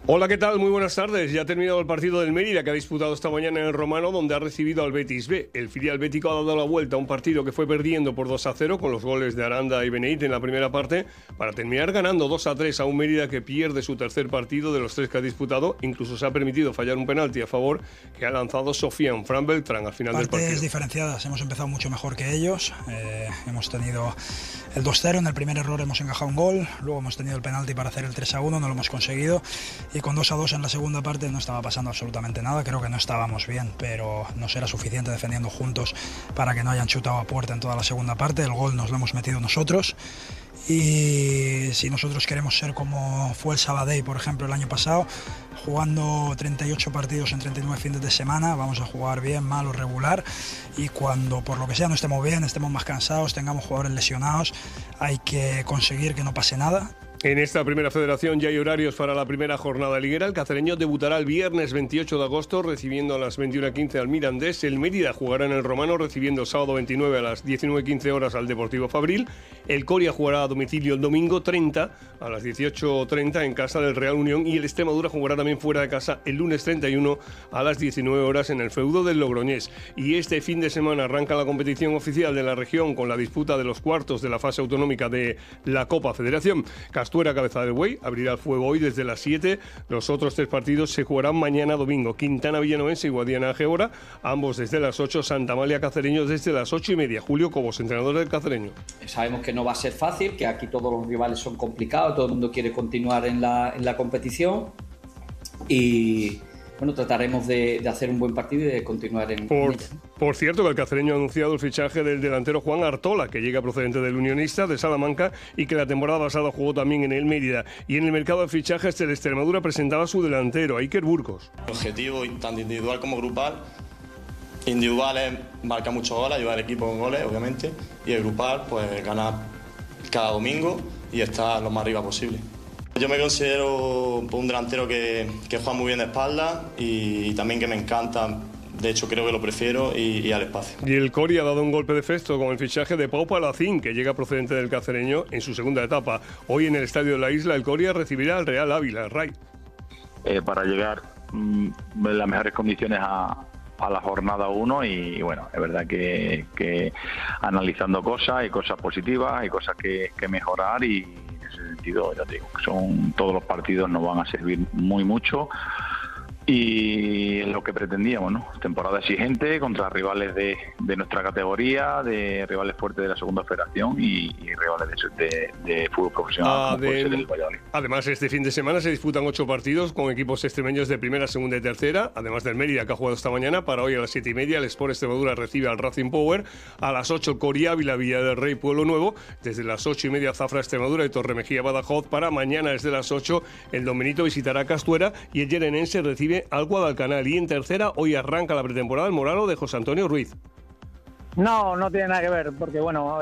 Hola, ¿qué tal? Muy buenas tardes. Ya ha terminado el partido del Mérida que ha disputado esta mañana en el Romano, donde ha recibido al Betis B. El filial bético ha dado la vuelta a un partido que fue perdiendo por 2-0 con los goles de Aranda y Beneit en la primera parte, para terminar ganando 2-3 a un Mérida que pierde su tercer partido de los 3 que ha disputado. Incluso se ha permitido fallar un penalti a favor que ha lanzado Sofian Fran Beltrán al final del partido. Partes diferenciadas. Hemos empezado mucho mejor que ellos. Hemos tenido el 2-0. En el primer error hemos encajado un gol. Luego hemos tenido el penalti para hacer el 3-1. No lo hemos conseguido. Y con 2-2 en la segunda parte no estaba pasando absolutamente nada. Creo que no estábamos bien, pero nos era suficiente defendiendo juntos para que no hayan chutado a puerta en toda la segunda parte. El gol nos lo hemos metido nosotros. Y si nosotros queremos ser como fue el Sabadell, por ejemplo, el año pasado, jugando 38 partidos en 39 fines de semana, vamos a jugar bien, mal o regular, y cuando por lo que sea no estemos bien, estemos más cansados, tengamos jugadores lesionados, hay que conseguir que no pase nada. En esta primera federación ya hay horarios para la primera jornada liguera. El cacereño debutará el viernes 28 de agosto recibiendo a las 21:15 al Mirandés. El Mérida jugará en el Romano recibiendo el sábado 29 a las 19:15 horas al Deportivo Fabril. El Coria jugará a domicilio el domingo 30 a las 18:30 en casa del Real Unión, y el Extremadura jugará también fuera de casa el lunes 31 a las 19 horas en el feudo del Logroñés. Y este fin de semana arranca la competición oficial de la región con la disputa de los cuartos de la fase autonómica de la Copa Federación. Castuera Cabeza del Buey abrirá el fuego hoy desde las 7. Los otros 3 partidos se jugarán mañana domingo. Quintana Villanovense y Guadiana Gevora, ambos desde las 8. Santa Amalia Cacereño desde las 8:30. Julio Cobos, entrenador del Cacereño. Sabemos que no va a ser fácil, que aquí todos los rivales son complicados, todo el mundo quiere continuar en la competición y bueno, trataremos de hacer un buen partido y de continuar en ella. Por cierto, que el Cacereño ha anunciado el fichaje del delantero Juan Artola, que llega procedente del Unionista de Salamanca y que la temporada pasada jugó también en el Mérida. Y en el mercado de fichajes el Extremadura presentaba a su delantero, Iker Burgos. El objetivo, tanto individual como grupal. Individual es marcar muchos goles, ayudar al equipo con goles, obviamente, y el grupal, pues ganar cada domingo y estar lo más arriba posible. Yo me considero un delantero que juega muy bien de espalda y también que me encanta. De hecho, creo que lo prefiero y al espacio. Y el Coria ha dado un golpe de efecto con el fichaje de Pau Palacín, que llega procedente del Cacereño en su segunda etapa. Hoy en el Estadio de la Isla, el Coria recibirá al Real Ávila, Ray. Para llegar en las mejores condiciones a la jornada 1 y bueno, es verdad que analizando cosas, hay cosas positivas, hay cosas que mejorar y en ese sentido, ya te digo, todos los partidos nos van a servir mucho. Y es lo que pretendíamos, ¿no? Temporada exigente contra rivales de nuestra categoría, de rivales fuertes de la segunda federación y rivales de fútbol profesional, como puede ser el Valladolid. Además, este fin de semana se disputan 8 partidos con equipos extremeños de primera, segunda y tercera, además del Mérida, que ha jugado esta mañana. Para hoy a las 7:30 el Sport Extremadura recibe al Racing Power. A las 8 Coria Ávila, Villa del Rey, Pueblo Nuevo. Desde las 8:30 Zafra Extremadura y Torremejía Badajoz. Para mañana desde las 8 el Don Benito visitará Castuera y el Llenenense recibe al Guadalcanal. Y en tercera hoy arranca la pretemporada el Morano de José Antonio Ruiz. No tiene nada que ver, porque bueno,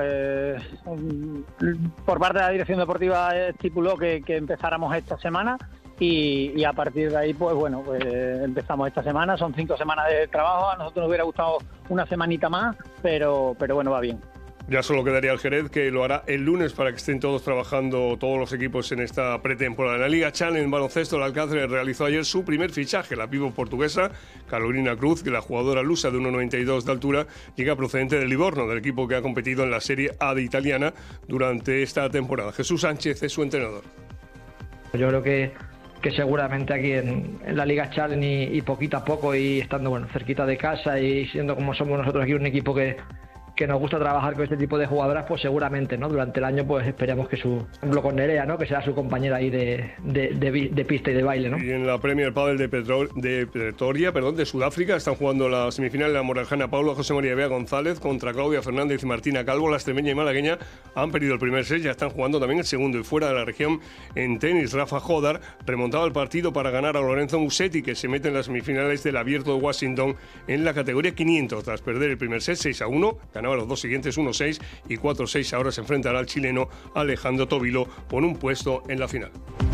por parte de la dirección deportiva estipuló que empezáramos esta semana y a partir de ahí pues bueno, empezamos esta semana. Son 5 semanas de trabajo. A nosotros nos hubiera gustado una semanita más, pero bueno, va bien. Ya solo quedaría el Jerez, que lo hará el lunes para que estén todos trabajando, todos los equipos en esta pretemporada. En la Liga Challenge en baloncesto, el Alcácer realizó ayer su primer fichaje. La pívot portuguesa Carolina Cruz, que la jugadora lusa de 1,92 de altura, llega procedente del Livorno, del equipo que ha competido en la Serie A de italiana durante esta temporada. Jesús Sánchez es su entrenador. Yo creo que seguramente aquí en la Liga Challenge y poquito a poco y estando cerquita de casa y siendo como somos nosotros aquí un equipo que nos gusta trabajar con este tipo de jugadoras, pues seguramente, ¿no? Durante el año pues esperamos que por ejemplo con Nerea, ¿no? Que será su compañera ahí de pista y de baile, ¿no? Y en la Premier Padel de Pretoria, de Sudáfrica, están jugando la semifinal la morajana Paula José María Bea González contra Claudia Fernández y Martina Calvo. La extremeña y malagueña han perdido el primer set, ya están jugando también el segundo. Y fuera de la región, en tenis, Rafa Jodar remontaba el partido para ganar a Lorenzo Musetti, que se mete en las semifinales del Abierto de Washington en la categoría 500, tras perder el primer set 6-1, ganaba los dos siguientes 1-6 y 4-6. Ahora se enfrentará al chileno Alejandro Tobilo por un puesto en la final.